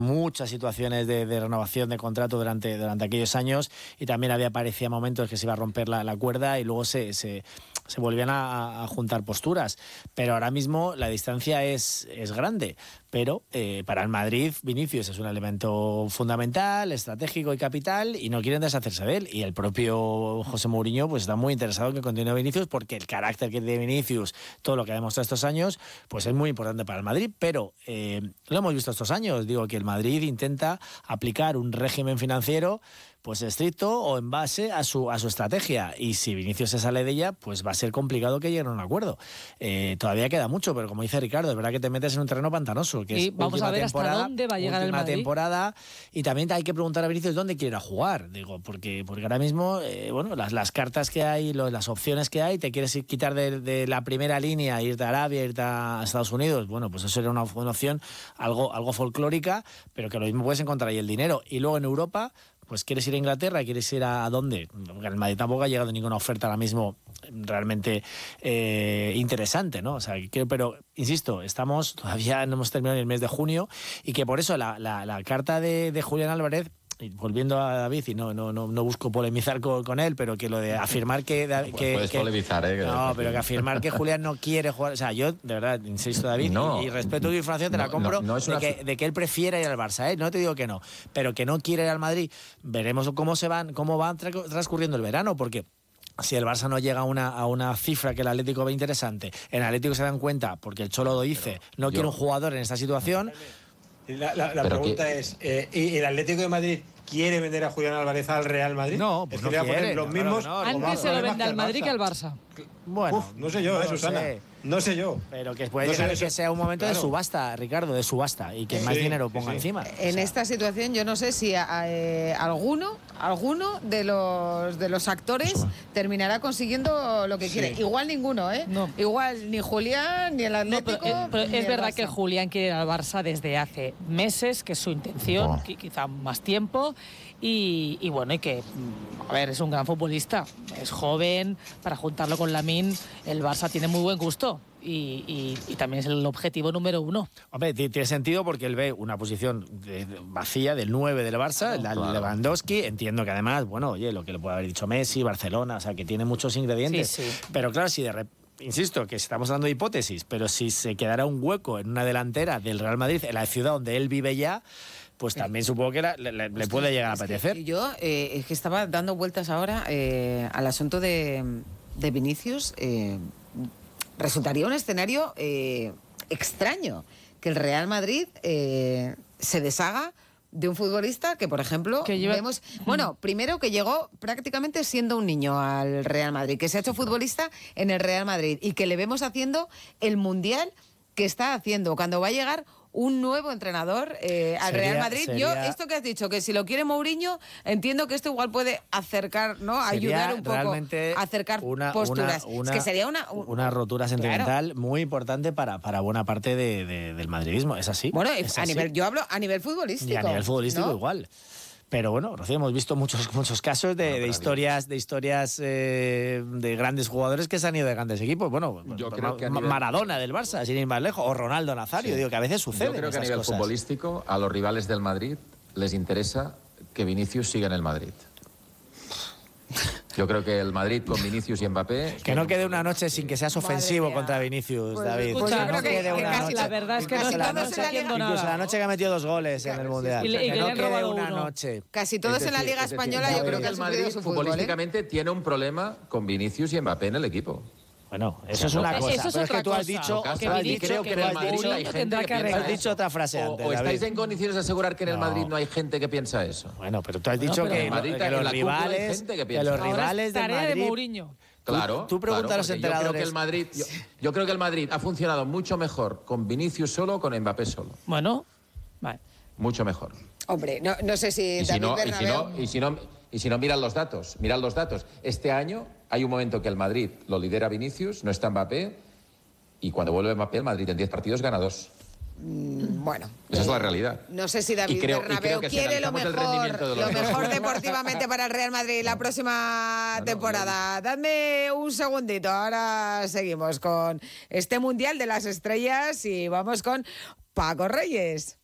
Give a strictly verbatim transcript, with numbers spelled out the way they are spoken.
muchas situaciones de, de renovación de contrato durante, durante aquellos años, y también había parecía momentos que se iba a romper la, la cuerda y luego se, se, se volvían a, a juntar posturas. Pero ahora mismo la distancia es, es grande. Pero eh, para el Madrid, Vinicius es un elemento fundamental, estratégico y capital, y no quieren deshacerse de él. Y el propio José Mourinho pues está muy interesado en que continúe Vinicius, porque el carácter que tiene Vinicius, todo lo que ha demostrado estos años, pues es muy importante para el Madrid. Pero eh, lo hemos visto estos años, digo que el Madrid intenta aplicar un régimen financiero pues estricto o en base a su a su estrategia, y si Vinicius se sale de ella, pues va a ser complicado que lleguen a un acuerdo. Eh, todavía queda mucho, pero como dice Ricardo, es verdad que te metes en un terreno pantanoso, que y es vamos a ver hasta dónde va a llegar el Madrid. Temporada, y también hay que preguntar a Vinicius dónde quiere ir a jugar, digo, porque porque ahora mismo, eh, bueno, las, las cartas que hay, los, las opciones que hay, te quieres ir, quitar de, de la primera línea, irte a Arabia, irte a Estados Unidos, bueno, pues eso sería una, una opción algo, algo folclórica, pero que lo mismo puedes encontrar ahí el dinero. Y luego en Europa, pues quieres ir a Inglaterra, quieres ir a, a dónde. El Madrid tampoco ha llegado ninguna oferta ahora mismo realmente eh, interesante, ¿no? O sea, que, pero insisto, estamos todavía no hemos terminado el mes de junio, y que por eso la, la, la carta de, de Julián Álvarez, y volviendo a David, y no, no, no, no busco polemizar con, con él, pero que lo de afirmar que... que Puedes que, polemizar, ¿eh? No, pero que afirmar que Julián no quiere jugar... O sea, yo, de verdad, insisto, David, no, y, y respeto tu información, te no, la compro, no, no es de, una... que, de que él prefiera ir al Barça, ¿eh? No te digo que no, pero que no quiere ir al Madrid. Veremos cómo se van, cómo va transcurriendo el verano, porque... si el Barça no llega a una, a una cifra que el Atlético ve interesante, el Atlético se dan cuenta, porque el Cholo lo dice, no yo... quiere un jugador en esta situación... La, la, la pregunta que... es, eh, ¿y el Atlético de Madrid quiere vender a Julián Álvarez al Real Madrid? No, pues es no que le va a poner quiere, los no, mismos... no, no, Antes se lo vende al Madrid que al Barça. Bueno, Uf, no sé yo, no eh, Susana. Sé. No sé yo. Pero que puede no llegar sé, que sea un momento claro. de subasta, Ricardo, de subasta, y que sí, más sí, dinero sí, ponga sí. encima. En o sea, esta situación yo no sé si eh, alguno, alguno de los de los actores terminará consiguiendo lo que Sí. quiere. Igual ninguno, ¿eh? No. Igual ni Julián, ni el No, Atlético. pero, eh, pero ni es el verdad Barça. que Julián quiere ir al Barça desde hace meses, que es su intención, Oh. qui- quizá más tiempo, y, y bueno, y que, a ver, es un gran futbolista, es joven, para juntarlo con Lamine, el Barça tiene muy buen gusto. Y, y, y también es el objetivo número uno. Hombre, tiene sentido porque él ve una posición de, de, vacía del nueve del Barça, el claro. Lewandowski. Entiendo que además, bueno, oye, lo que le puede haber dicho Messi, Barcelona, o sea, que tiene muchos ingredientes. Sí, sí. Pero claro, si de repente... Insisto, que estamos hablando de hipótesis, pero si se quedara un hueco en una delantera del Real Madrid, en la ciudad donde él vive ya, pues también supongo que la, le, le, le puede llegar a apetecer. Que yo eh, es que estaba dando vueltas ahora eh, al asunto de, de Vinicius. Eh, resultaría un escenario eh, extraño que el Real Madrid eh, se deshaga de un futbolista que, por ejemplo, que lleva... vemos... Bueno, primero que llegó prácticamente siendo un niño al Real Madrid, que se ha hecho futbolista en el Real Madrid y que le vemos haciendo el Mundial que está haciendo. Cuando va a llegar un nuevo entrenador eh, al Sería- Real Madrid, sería- yo esto que has dicho, que si lo quiere Mourinho, entiendo que esto igual puede acercar, ¿no? Sería Ayudar un poco realmente a acercar una, posturas. Una, una, es que sería una... un- una rotura sentimental muy importante para, para buena parte de, de, del madridismo, es así. Bueno, es a así. nivel, yo hablo a nivel futbolístico. Y a nivel futbolístico ¿no? igual. Pero bueno, Rocío, hemos visto muchos muchos casos de, de historias de historias eh, de grandes jugadores que se han ido de grandes equipos. Bueno, Yo Ma- creo que a nivel- Maradona del Barça, sin ir más lejos, o Ronaldo Nazario, Sí. digo que a veces sucede. Yo creo que a nivel cosas. futbolístico, a los rivales del Madrid les interesa que Vinicius siga en el Madrid. Yo creo que el Madrid con Vinicius y Mbappé... Que no quede una noche sin que seas ofensivo mía. contra Vinicius, Pues, David. pues yo Que creo no que- quede que una casi noche. la verdad es que no Casi estamos todos en la haciendo liga- Incluso nada. la noche que ha metido dos goles en el Mundial. Y le- y que que no le han quede robado una uno. noche. Casi todos Es en la decir, Liga es decir, Española yo yo creo que que han el sufrido Madrid su fútbol, ¿eh? futbolísticamente tiene un problema con Vinicius y Mbappé en el equipo. Bueno, eso es una Eso cosa. es pero es otra que tú has cosa. dicho, Que tú has Vinicius- dicho, creo que tú en el has Madrid dicho, hay gente tendrá que que piensa arreglar. has dicho otra frase O, antes, o estáis David. en condiciones de asegurar que en el No. Madrid no hay gente que piensa eso. Bueno, pero tú has Bueno, dicho pero que, en Madrid, que en los la cúpula hay rivales, gente que que piensa. los Ahora es rivales del tarea de Madrid. Mourinho. Claro. tú pregúntale a los claro, porque yo creo que entrenadores. el Madrid, yo, yo creo que el Madrid ha funcionado mucho mejor con Vinicius solo o con Mbappé solo. Bueno, vale. Mucho mejor. Hombre, no, no sé si Y si David no, y si Bernabéu... no, y si no, y si no mirad los datos, mirad los datos. Este año hay un momento que el Madrid lo lidera Vinicius, no está Mbappé, y cuando vuelve Mbappé, el Madrid en diez partidos gana dos. Bueno, Esa es la realidad. no sé si David Y creo- y Bernabéu creo que si quiere lo analizamos el mejor, rendimiento de los lo dos. mejor deportivamente para el Real Madrid la próxima No, no, temporada. Dadme un segundito, ahora seguimos con este Mundial de las Estrellas y vamos con Paco Reyes.